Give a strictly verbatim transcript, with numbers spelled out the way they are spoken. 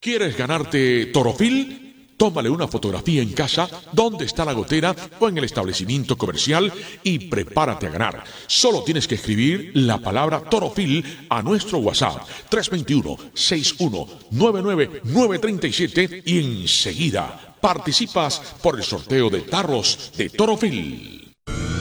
¿Quieres ganarte Torofil? Tómale una fotografía en casa, donde está la gotera o en el establecimiento comercial y prepárate a ganar. Solo tienes que escribir la palabra Torofil a nuestro WhatsApp tres dos uno, seis uno nueve nueve nueve tres siete y enseguida participas por el sorteo de tarros de Torofil.